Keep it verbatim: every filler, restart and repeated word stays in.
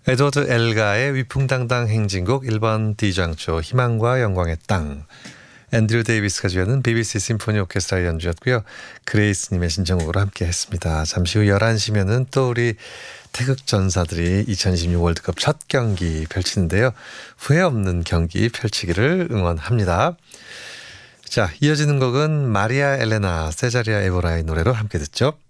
에드워드 엘가의 위풍당당 행진곡 일 번 D장조 희망과 영광의 땅. 앤드류 데이비스가 주연은 비비씨 심포니 오케스트라 연주였고요. 그레이스님의 신청곡으로 함께 했습니다. 잠시 후 열한 시면은 또 우리 태극전사들이 이천이십육 월드컵 첫 경기 펼치는데요. 후회 없는 경기 펼치기를 응원합니다. 자, 이어지는 곡은 마리아 엘레나 세자리아 에보라의 노래로 함께 듣죠.